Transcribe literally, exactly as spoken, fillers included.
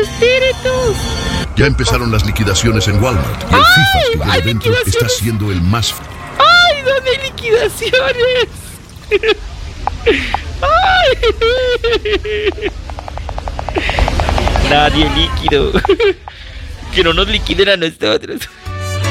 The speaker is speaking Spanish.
espíritus! Ya empezaron las liquidaciones en Walmart y el FIFA ¡Ay, Studio evento está siendo el más... ¡Ay, dónde hay liquidaciones! ¡Ay! Nadie líquido. Que no nos liquiden a nosotros.